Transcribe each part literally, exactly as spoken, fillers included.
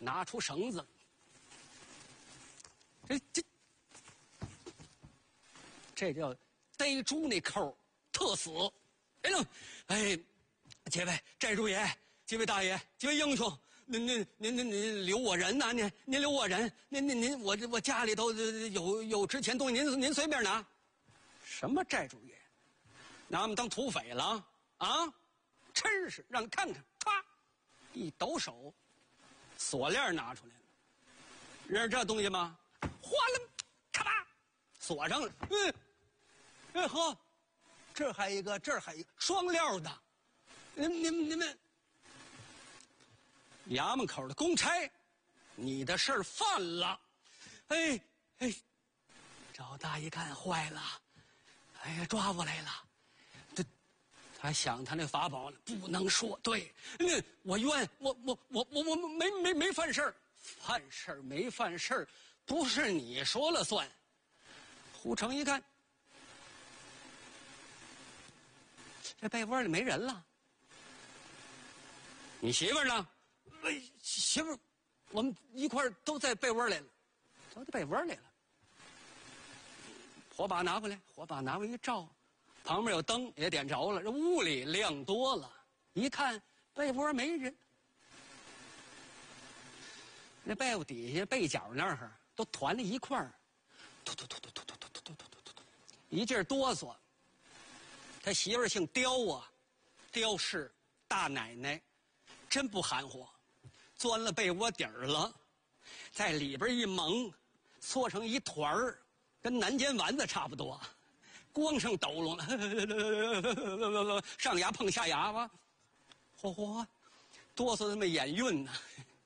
拿出绳子，这这这叫逮猪那扣特死。哎呦，哎，几位寨主爷，几位大爷，几位英雄，您您您您您留我人呐、啊！您您留我人，您您您我这我家里头有有值钱东西，您您随便拿。什么寨主爷？拿我们当土匪了啊！真是让你看看，歘，一抖手，锁链拿出来了。认识这东西吗？哗啦，咔吧，锁上了。嗯，哎呵，这还一个，这还一个双料的。你你你们衙门口的公差，你的事儿犯了。哎哎，赵大一看坏了，哎呀，抓过来了。这他想他那法宝了，不能说。对，那我冤，我我我我我没没没犯事儿，犯事儿没犯事儿，不是你说了算。胡成一看，这被窝里没人了。你媳妇儿呢？哎，媳妇儿，我们一块儿都在被窝里了，都在被窝里了。火把拿回来，火把拿回来一照，旁边有灯也点着了，这屋里亮多了。一看被窝没人，那被窝底下被角那儿都团在一块儿，突突突突突突突突突突突突，一劲儿哆嗦。他媳妇儿姓刁啊，刁氏大奶奶，真不含糊，钻了被窝底儿了，在里边一蒙，搓成一团儿。跟南煎丸子差不多，光剩抖拢了，上牙碰下牙吧，嚯嚯，哆嗦他妈眼晕呢。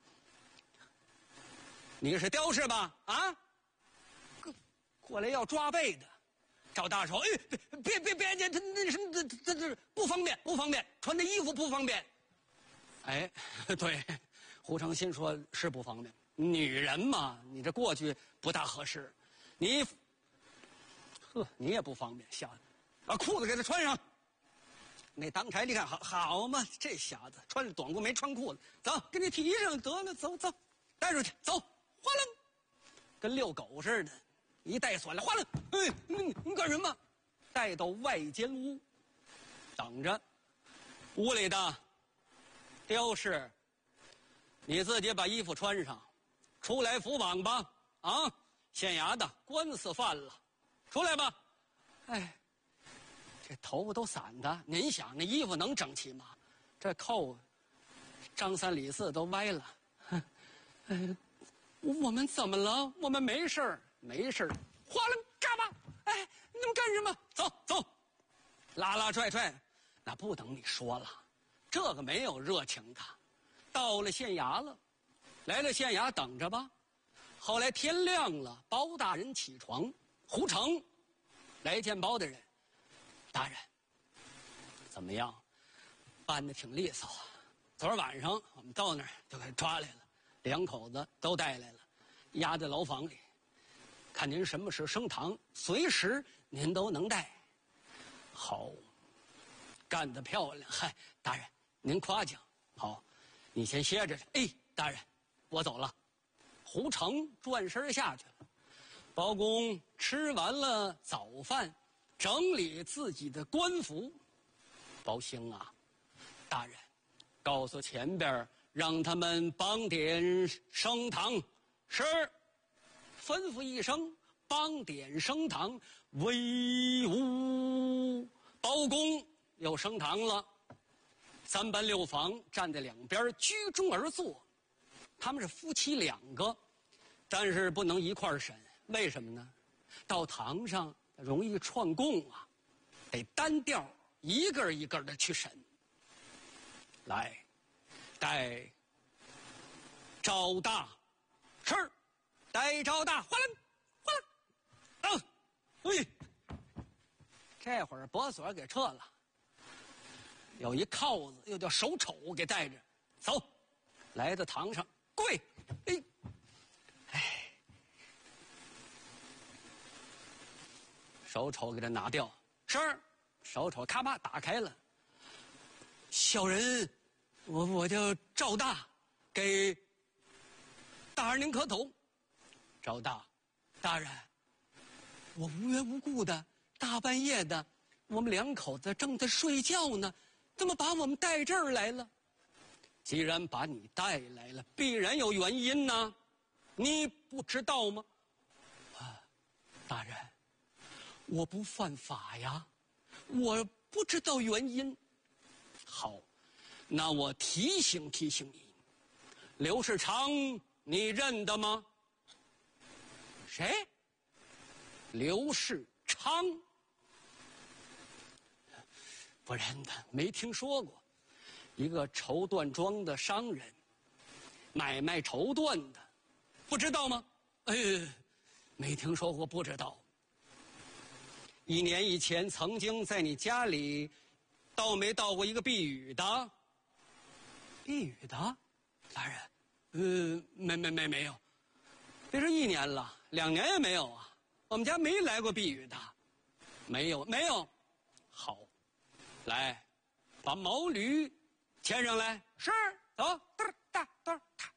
你是刁氏吧？啊，过来要抓背的。赵大说：“哎，别别别，这那什么，这这这不方便，不方便，穿这衣服不方便。”哎，对，胡成新说是不方便，女人嘛，你这过去不大合适，你。呵，你也不方便，小子，把裤子给他穿上。那当差一看，好好嘛，这小子穿着短裤没穿裤子，走，给你提上得了，走走，带出去，走，哗楞，跟遛狗似的，一带锁来，哗楞，哎，你你干什么？带到外间屋，等着。屋里的刁氏，你自己把衣服穿上，出来扶绑吧。啊，县衙的官司犯了。出来吧，哎，这头发都散的，您想那衣服能整齐吗？这扣，张三李四都歪了。哎，我们怎么了？我们没事儿，没事儿。哗啦嘎巴，哎，你们干什么？走走，拉拉拽拽，那不等你说了，这个没有热情的。到了县衙了，来了县衙等着吧。后来天亮了，包大人起床。胡成来见包大人，大人怎么样？办得挺利索啊！昨儿晚上我们到那儿就给抓来了，两口子都带来了，押在牢房里。看您什么时升堂，随时您都能带。好，干得漂亮！嗨，大人您夸奖。好，你先歇着去。哎，大人，我走了。胡成转身下去了。包公吃完了早饭，整理自己的官服。包兴啊，大人，告诉前边让他们帮点升堂。是，吩咐一声，帮点升堂。威武！包公又升堂了。三班六房站在两边，居中而坐。他们是夫妻两个，但是不能一块儿审。为什么呢？到堂上容易串供啊，得单调一个一个的去审。来，带赵大，是，带赵大，哗啦哗啦，啊，哎，这会儿脖锁给撤了，有一铐子，又叫手丑给带着，走，来到堂上跪，哎。手丑给他拿掉，是，手丑咔吧打开了。小人，我我叫赵大，给大人您可懂？赵大，大人，我无缘无故的，大半夜的，我们两口子正在睡觉呢，怎么把我们带这儿来了？既然把你带来了，必然有原因呢，你不知道吗？啊，大人，我不犯法呀，我不知道原因。好，那我提醒提醒你，刘世昌，你认得吗？谁？刘世昌？不认得，没听说过。一个绸缎庄的商人，买卖绸缎的，不知道吗？哎，没听说过，不知道。一年以前曾经在你家里倒没倒过一个避雨的？避雨的？大人，呃，没没没没有。别说一年了，两年也没有啊。我们家没来过避雨的，没有没有。好，来，把毛驴牵上来。是，走，嘚哒嘚哒。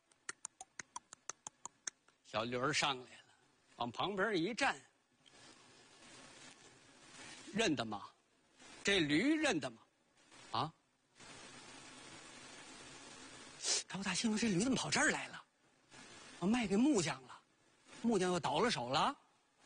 小驴儿上来了，往旁边一站。认得吗？这驴认得吗？啊？高大心说：“这驴怎么跑这儿来了？我卖给木匠了，木匠又倒了手了。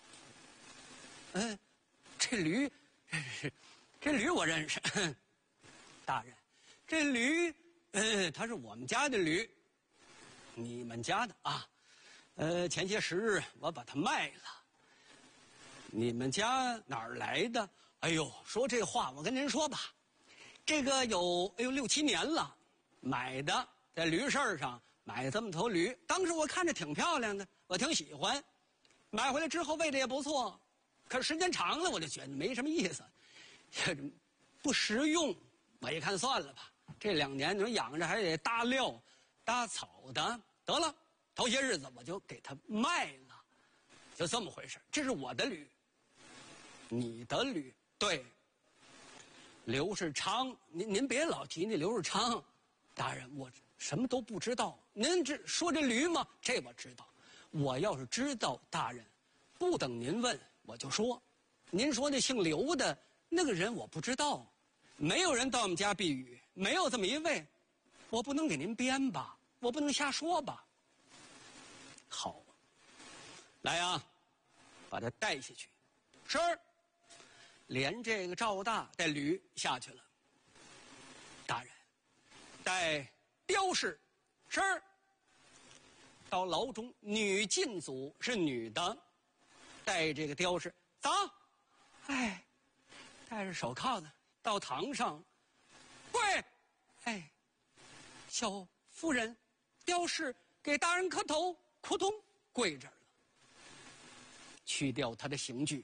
嗯，这驴，这驴我认识。大人，这驴，呃，它是我们家的驴，你们家的啊。呃，前些时日我把它卖了。你们家哪儿来的？哎呦，说这话我跟您说吧，这个有哎呦六七年了，买的。”在驴市上买这么头驴，当时我看着挺漂亮的，我挺喜欢。买回来之后喂的也不错，可时间长了我就觉得没什么意思，不实用。我一看算了吧，这两年你说养着还得搭料、搭草的，得了，头些日子我就给它卖了，就这么回事。这是我的驴，你的驴，对。刘世昌，您您别老提那刘世昌，大人我。什么都不知道，您这说这驴吗？这我知道。我要是知道，大人，不等您问我就说。您说那姓刘的那个人我不知道，没有人到我们家避雨，没有这么一位，我不能给您编吧，我不能瞎说吧。好，来呀，把他带下去。是，连这个赵大带驴下去了。大人，带。刁氏，是。到牢中，女禁足是女的，带这个刁氏走。哎，戴着手铐子到堂上，跪。哎，小夫人，刁氏给大人磕头，扑通跪这儿了。去掉他的刑具。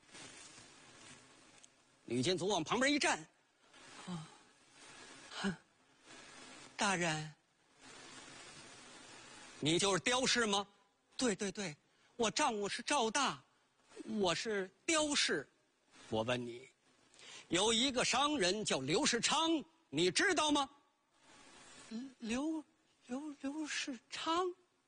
女禁足往旁边一站，啊。大人，你就是刁氏吗？对对对，我丈夫是赵大，我是刁氏。我问你，有一个商人叫刘世昌，你知道吗？刘刘刘世昌，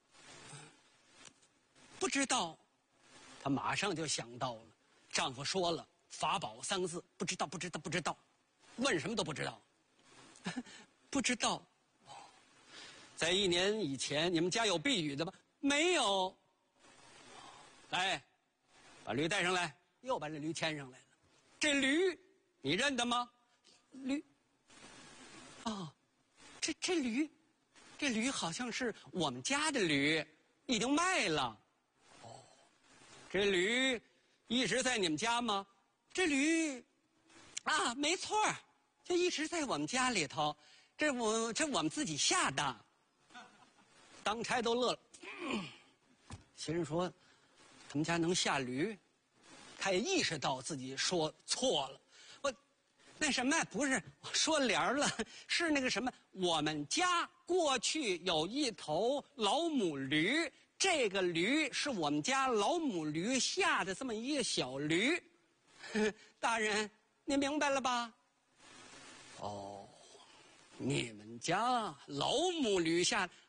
不知道。她马上就想到了，丈夫说了“法宝”三个字，不知道，不知道，不知道，问什么都不知道，不知道。在一年以前，你们家有避雨的吗？没有。来，把驴带上来，又把这驴牵上来了。这驴，你认得吗？驴，哦，这这驴，这驴好像是我们家的驴，已经卖了。哦，这驴一直在你们家吗？这驴，啊，没错，就一直在我们家里头。这我这我们自己下的。当差都乐了，嗯、先生说他们家能下驴，他也意识到自己说错了。我那什么不是说帘了，是那个什么，我们家过去有一头老母驴，这个驴是我们家老母驴下的这么一个小驴。大人，您明白了吧？哦，你们家老母驴下。